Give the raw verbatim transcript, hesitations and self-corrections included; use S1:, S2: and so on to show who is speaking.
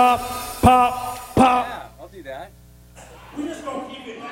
S1: Pop, pop, pop.
S2: Yeah, I'll do that.
S3: We just gonna keep it